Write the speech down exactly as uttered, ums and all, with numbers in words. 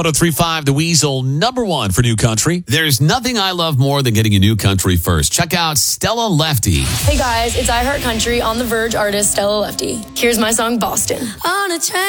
one oh three point five The Weasel, number one for new country. There's nothing I love more than getting a new country first. Check out Stella Lefty. Hey guys, it's I Heart Country on the Verge artist Stella Lefty. Here's my song Boston. On a train.